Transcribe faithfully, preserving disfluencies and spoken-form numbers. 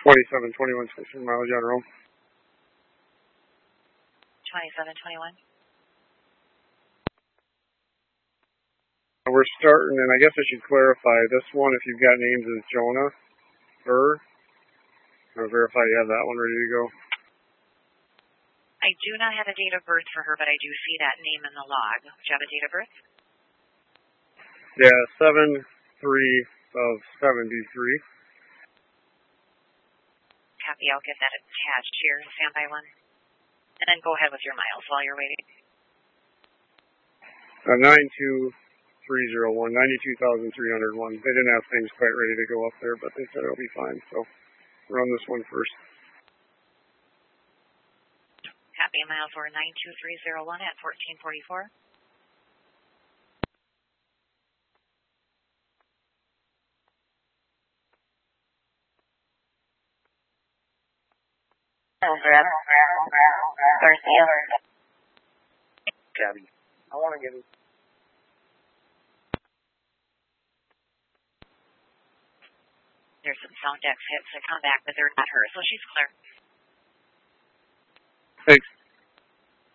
twenty-seven twenty-one sixteen miles general. twenty-seven twenty-one. We're starting, and I guess I should clarify, this one, if you've got names, is Jonah Burr. I'll verify you have that one ready to go. I do not have a date of birth for her, but I do see that name in the log. Do you have a date of birth? Yeah, seven three of seventy-three. Copy, I'll get that attached here. Stand by one. And then go ahead with your miles while you're waiting. Uh, nine two three zero one, ninety-two thousand three hundred one. They didn't have things quite ready to go up there, but they said it'll be fine. So run this one first. Copy, miles were nine two three zero one at fourteen forty-four. Garcia. Gabby, I want to get it. There's some sound decks hits that come back, but they're not her, so she's clear. Thanks.